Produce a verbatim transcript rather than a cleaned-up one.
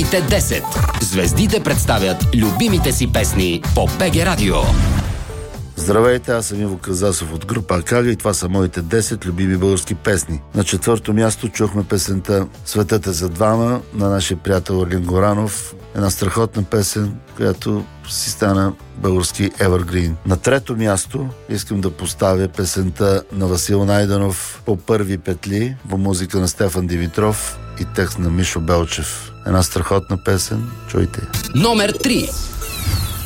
Моите десет. Звездите представят любимите си песни по БГ Радио. Здравейте, аз съм Иво Казасов от група Акага и това са моите десет любими български песни. На четвърто място чухме песента "Светът е за двама" на нашия приятел Орлин Горанов. Една страхотна песен, която си стана български evergreen. На трето място искам да поставя песента на Васил Найденов "По първи петли" по музика на Стефан Димитров и текст на Мишо Белчев. Една страхотна песен, чуйте. Номер три.